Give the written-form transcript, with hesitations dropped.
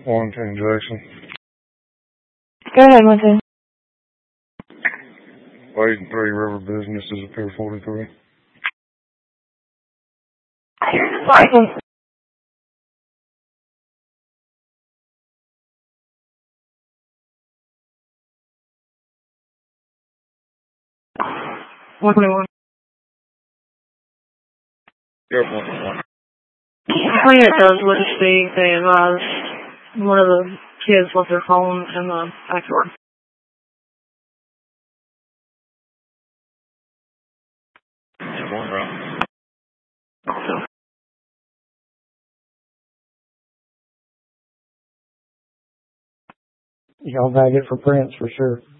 Washington Jackson. Go ahead, Winston. Wade and Three River Businesses at Pier 43. License. One 21. Yep, 121. I think it does witness speak. They advised one of the kids left their phone in the back door. One round. Y'all bag it for prints for sure.